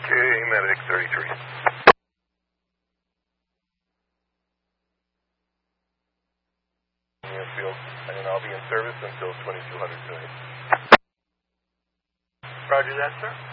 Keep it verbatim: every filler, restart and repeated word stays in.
Okay, Medic thirty-three. Field, and I'll be in service until twenty-two hundred tonight. Roger that, sir.